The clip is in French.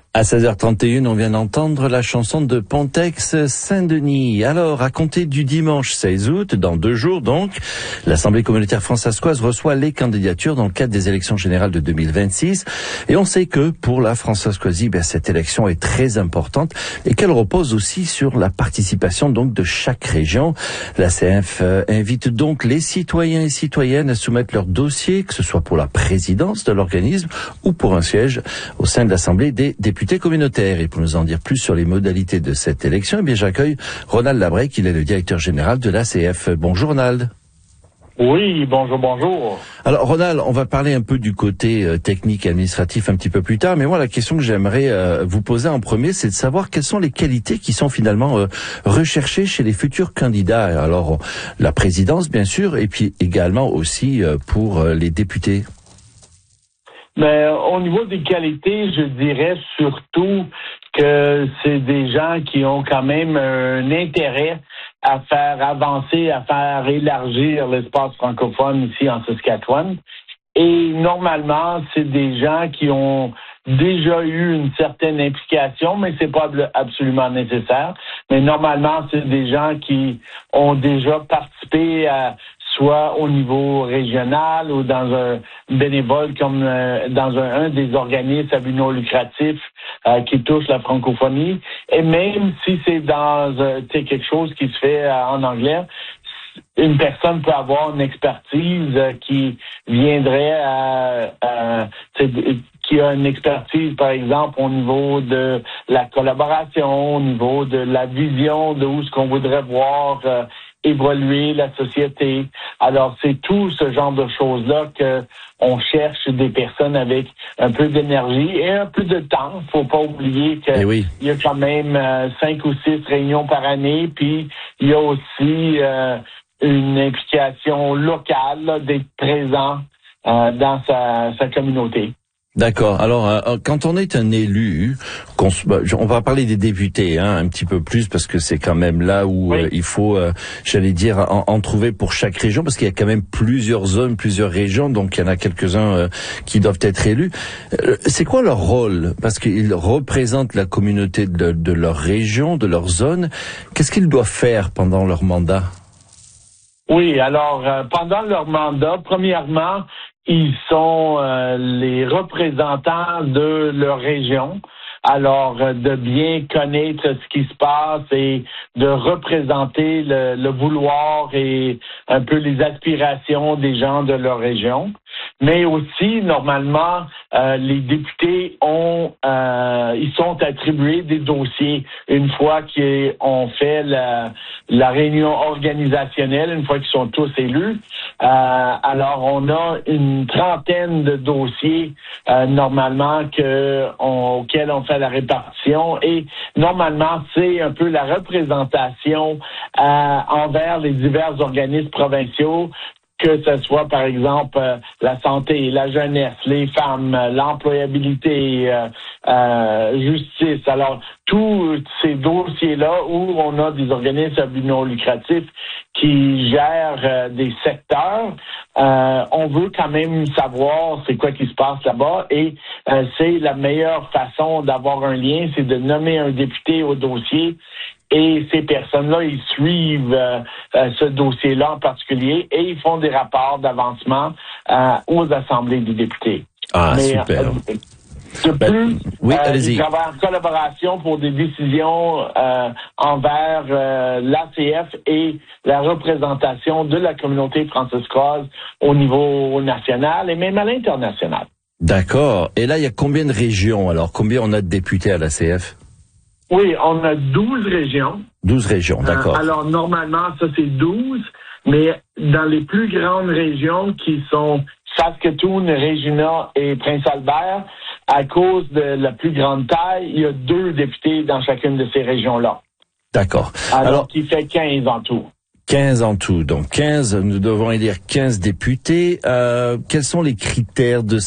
À 16h31, on vient d'entendre la chanson de Pontex Saint-Denis. Alors, à compter du dimanche 16 août, dans 2 jours donc, l'Assemblée communautaire françaiscoise reçoit les candidatures dans le cadre des élections générales de 2026. Et on sait que pour la Françoiskoisie, cette élection est très importante et qu'elle repose aussi sur la participation donc de chaque région. L'ACF invite donc les citoyens et citoyennes à soumettre leur dossier, que ce soit pour la présidence de l'organisme ou pour un siège au sein de l'Assemblée des députés communautaires. Et pour nous en dire plus sur les modalités de cette élection, j'accueille Ronald Labrec, il est le directeur général de l'ACF. Bonjour Ronald. Oui, bonjour. Alors Ronald, on va parler un peu du côté technique et administratif un petit peu plus tard, mais moi la question que j'aimerais vous poser en premier, c'est de savoir quelles sont les qualités qui sont finalement recherchées chez les futurs candidats. Alors la présidence bien sûr, et puis également aussi pour les députés. Mais au niveau des qualités, je dirais surtout que c'est des gens qui ont quand même un intérêt à faire avancer, à faire élargir l'espace francophone ici en Saskatchewan. Et normalement, c'est des gens qui ont déjà eu une certaine implication, mais c'est pas absolument nécessaire. Mais normalement, c'est des gens qui ont déjà participé soit au niveau régional ou dans un bénévole comme dans un des organismes à but non lucratif qui touche la francophonie. Et même si c'est dans quelque chose qui se fait en anglais, une personne peut avoir une expertise qui viendrait qui a une expertise, par exemple, au niveau de la collaboration, au niveau de la vision de où ce qu'on voudrait voir évoluer la société. Alors, c'est tout ce genre de choses-là que on cherche des personnes avec un peu d'énergie et un peu de temps. Faut pas oublier que il y a quand même 5 ou 6 réunions par année, puis il y a aussi une implication locale là, d'être présent dans sa communauté. D'accord. Alors, quand on est un élu, on va parler des députés un petit peu plus parce que c'est quand même là où il faut, j'allais dire, en trouver pour chaque région parce qu'il y a quand même plusieurs zones, plusieurs régions, donc il y en a quelques-uns qui doivent être élus. C'est quoi leur rôle? Parce qu'ils représentent la communauté de leur région, de leur zone. Qu'est-ce qu'ils doivent faire pendant leur mandat? Oui, alors, pendant leur mandat, premièrement, ils sont les représentants de leur région. Alors, de bien connaître ce qui se passe et de représenter le vouloir et un peu les aspirations des gens de leur région. Mais aussi, normalement, les députés ils sont attribués des dossiers une fois qu'ils ont fait la réunion organisationnelle, une fois qu'ils sont tous élus. Alors, on a une trentaine de dossiers normalement auxquels on fait la répartition et normalement, c'est un peu la représentation envers les divers organismes provinciaux, que ce soit, par exemple, la santé, la jeunesse, les femmes, l'employabilité, justice. Alors, tous ces dossiers-là où on a des organismes à but non lucratif qui gèrent des secteurs, on veut quand même savoir c'est quoi qui se passe là-bas et c'est la meilleure façon d'avoir un lien, c'est de nommer un député au dossier. Et ces personnes-là, ils suivent ce dossier-là en particulier et ils font des rapports d'avancement aux assemblées des députés. Super. De plus, allez-y. ils travaillent en collaboration pour des décisions envers l'ACF et la représentation de la communauté franciscoise au niveau national et même à l'international. D'accord. Et là, il y a combien de régions alors? Combien on a de députés à l'ACF? Oui, on a 12 régions. 12 régions, d'accord. Alors, normalement, ça, c'est 12, mais dans les plus grandes régions qui sont Saskatoon, Regina et Prince-Albert, à cause de la plus grande taille, il y a 2 députés dans chacune de ces régions-là. D'accord. Alors qui fait 15 en tout. 15 en tout. Donc 15, nous devons élire 15 députés. Quels sont les critères de